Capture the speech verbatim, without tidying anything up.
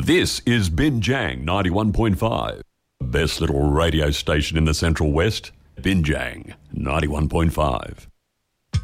This is Binjang ninety-one point five. Best little radio station in the Central West. Binjang ninety-one point five.